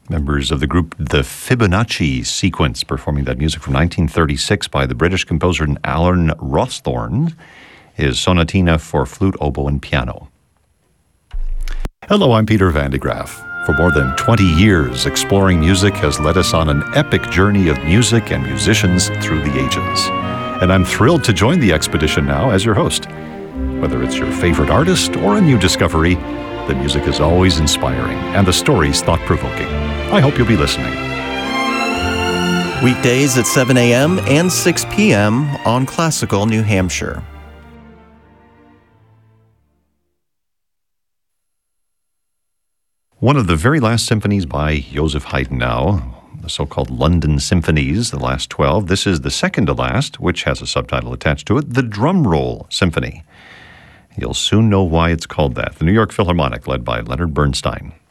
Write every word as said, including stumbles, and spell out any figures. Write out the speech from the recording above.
Members of the group The Fibonacci Sequence performing that music from nineteen thirty-six by the British composer Alan Rawsthorne, his Sonatina for Flute, Oboe, and Piano. Hello, I'm Peter Van de Graaff. For more than twenty years, Exploring Music has led us on an epic journey of music and musicians through the ages. And I'm thrilled to join the expedition now as your host. Whether it's your favorite artist or a new discovery, the music is always inspiring and the stories thought-provoking. I hope you'll be listening. Weekdays at seven a.m. and six p.m. on Classical New Hampshire. One of the very last symphonies by Joseph Haydn now, the so-called London Symphonies, the last twelve. This is the second to last, which has a subtitle attached to it, the Drum Roll Symphony. You'll soon know why it's called that. The New York Philharmonic, led by Leonard Bernstein.